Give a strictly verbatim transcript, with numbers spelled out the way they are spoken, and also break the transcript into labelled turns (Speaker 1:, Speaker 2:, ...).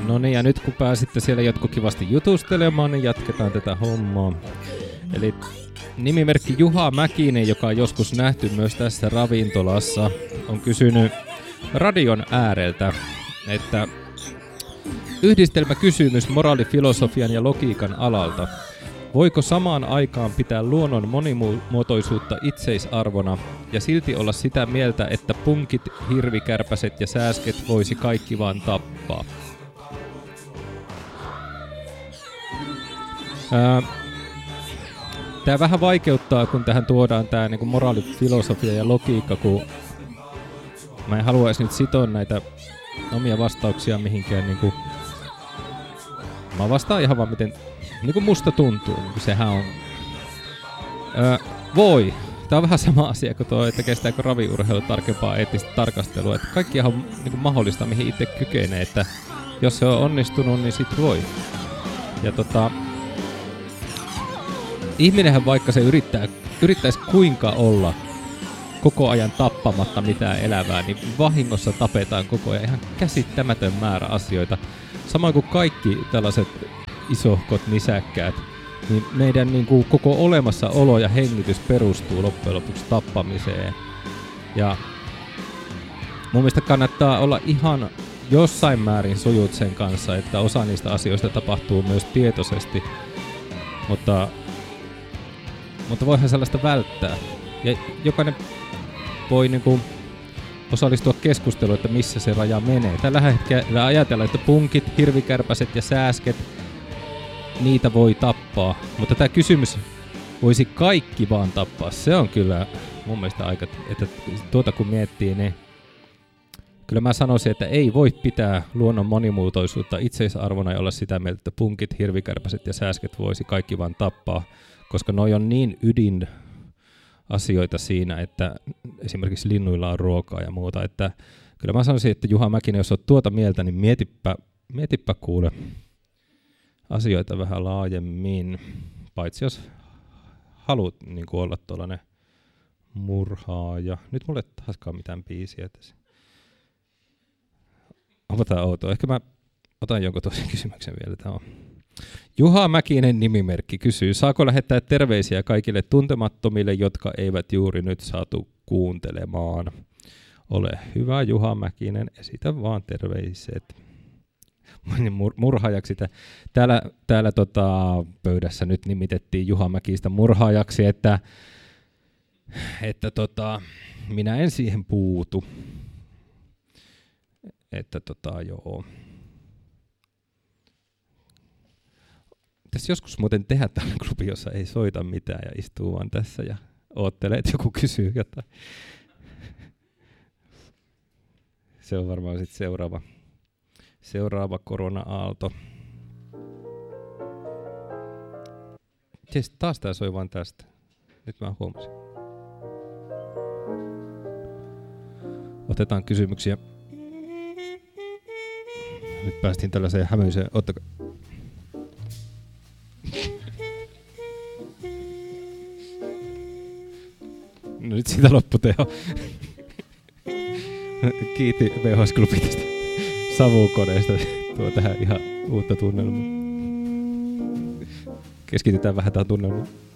Speaker 1: No niin, ja nyt kun pääsitte siellä jotkut kivasti jutustelemaan, niin jatketaan tätä hommaa. Eli nimimerkki Juha Mäkinen, joka on joskus nähty myös tässä ravintolassa, on kysynyt radion ääreltä, että yhdistelmäkysymys moraalifilosofian ja logiikan alalta. Voiko samaan aikaan pitää luonnon monimuotoisuutta itseisarvona ja silti olla sitä mieltä, että punkit, hirvikärpäset ja sääsket voisi kaikki vaan tappaa? Ää, Tää vähän vaikeuttaa, kun tähän tuodaan tää niinku moraalifilosofia ja logiikka, kun mä en haluaisi nyt sitoa näitä omia vastauksia mihinkään niinku. Mä vastaan ihan vaan miten niinku musta tuntuu, niin sehän on. Öö, voi. Tää on vähän sama asia kuin tuo, että kestääkö raviurheilu tarkempaa eettistä tarkastelua. Että kaikkihan on niinku mahdollista, mihin itse kykenee, että jos se on onnistunut, niin sit voi. Ja tota, ihminenhän vaikka se yrittää, yrittäisi kuinka olla koko ajan tappamatta mitään elävää, niin vahingossa tapetaan koko ajan ihan käsittämätön määrä asioita. Samoin kuin kaikki tällaiset isohkot nisäkkäät, niin meidän niin kuin koko olemassaolo ja hengitys perustuu loppujen lopuksi tappamiseen. Ja mun mielestä kannattaa olla ihan jossain määrin sujut sen kanssa, että osa niistä asioista tapahtuu myös tietoisesti, mutta, mutta voihan sellaista välttää. Ja jokainen voi niin kuin osallistua keskusteluun, että missä se raja menee. Tällä hetkellä ajatellaan, että punkit, hirvikärpäset ja sääsket, niitä voi tappaa. Mutta tämä kysymys, voisi kaikki vaan tappaa, se on kyllä mun mielestä aika, että tuota kun miettii, niin kyllä mä sanoisin, että ei voi pitää luonnon monimuotoisuutta itseisarvona ja olla sitä mieltä, että punkit, hirvikärpäset ja sääsket voisi kaikki vaan tappaa, koska noi on niin ydin asioita siinä, että esimerkiksi linnuilla on ruokaa ja muuta, että kyllä mä sanoisin, että Juha Mäkinen, jos olet tuota mieltä, niin mietipä, mietipä kuule asioita vähän laajemmin, paitsi jos haluat niin kuin olla tuollainen murhaaja. Nyt mulle ei taaskaan mitään biisiä tässä. Onpa tää outoa. Ehkä mä otan jonkun toisen kysymyksen vielä. Tämä on. Juha Mäkinen nimimerkki kysyy, saako lähettää terveisiä kaikille tuntemattomille, jotka eivät juuri nyt saatu kuuntelemaan? Ole hyvä Juha Mäkinen, esitä vaan terveiset. Mur- murhaajaksi. Täällä, täällä tota, pöydässä nyt nimitettiin Juha Mäkistä murhaajaksi, että, että tota, minä en siihen puutu. Että tota, joo. Tässä joskus muuten tehdä tällainen klubi, jossa ei soita mitään ja istuu vaan tässä ja oottelee, että joku kysyy jotain. Se on varmaan sitten seuraava, seuraava korona-aalto. Siis taas tää soi vaan tästä. Nyt mä huomasin. Otetaan kysymyksiä. Nyt päästiin tällaiseen hämyiseen. Ottakaa. No nyt siitä loppu teho. Kiitti V H S-klubi tästä savukoneesta. Tuo tähän ihan uutta tunnelmaa. Keskitytään vähän tähän tunnelmaan.